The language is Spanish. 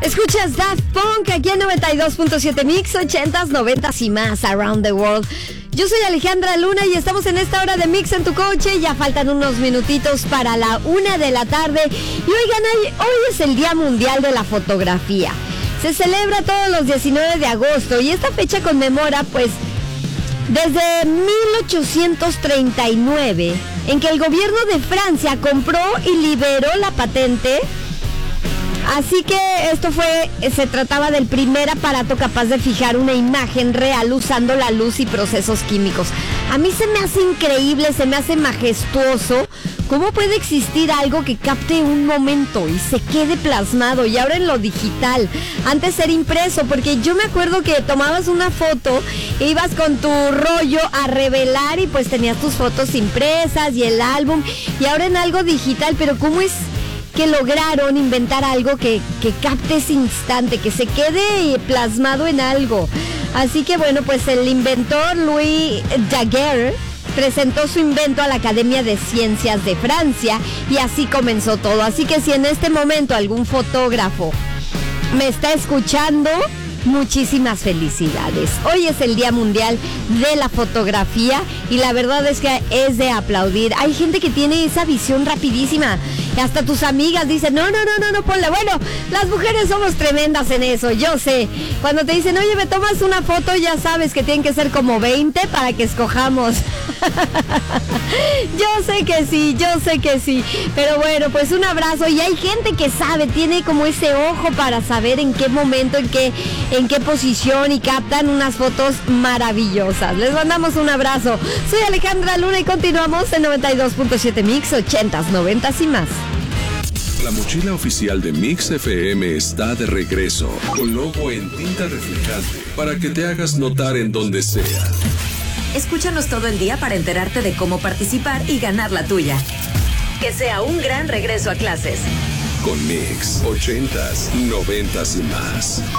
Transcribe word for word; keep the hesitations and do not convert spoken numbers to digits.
Escuchas Daft Punk aquí en noventa y dos punto siete Mix, ochentas, noventas y más around the world. Yo soy Alejandra Luna y estamos en esta hora de Mix en tu coche. Ya faltan unos minutitos para la una de la tarde. Y oigan, hoy es el Día Mundial de la Fotografía. Se celebra todos los diecinueve de agosto y esta fecha conmemora, pues, desde mil ochocientos treinta y nueve, en que el gobierno de Francia compró y liberó la patente. Así que esto fue, se trataba del primer aparato capaz de fijar una imagen real usando la luz y procesos químicos. A mí se me hace increíble, se me hace majestuoso cómo puede existir algo que capte un momento y se quede plasmado, y ahora en lo digital. Antes era impreso, porque yo me acuerdo que tomabas una foto e ibas con tu rollo a revelar y pues tenías tus fotos impresas y el álbum, y ahora en algo digital. Pero ¿cómo es que lograron inventar algo que, que capte ese instante, que se quede plasmado en algo? Así que bueno, pues el inventor Louis Daguerre presentó su invento a la Academia de Ciencias de Francia y así comenzó todo. Así que si en este momento algún fotógrafo me está escuchando, muchísimas felicidades. Hoy es el Día Mundial de la Fotografía y la verdad es que es de aplaudir. Hay gente que tiene esa visión rapidísima. Hasta tus amigas dicen, no, no, no, no, no, ponle. Bueno, las mujeres somos tremendas en eso, yo sé. Cuando te dicen, oye, me tomas una foto, ya sabes que tienen que ser como veinte para que escojamos. Yo sé que sí, yo sé que sí. Pero bueno, pues un abrazo. Y hay gente que sabe, tiene como ese ojo para saber en qué momento, en qué, en qué posición, y captan unas fotos maravillosas. Les mandamos un abrazo. Soy Alejandra Luna y continuamos en noventa y dos punto siete Mix, ochentas, noventas y más. La mochila oficial de Mix F M está de regreso, con logo en tinta reflejante, para que te hagas notar en donde sea. Escúchanos todo el día para enterarte de cómo participar y ganar la tuya. Que sea un gran regreso a clases. Con Mix, ochentas, noventas y más.